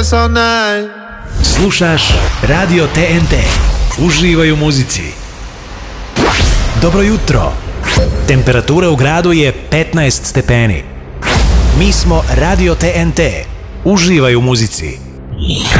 guess all night. Slušaš Radio TNT. Uživaj u muzici. Dobro jutro. Temperatura u gradu je 15 stepeni. Mi smo Radio TNT. Uživaj u muzici.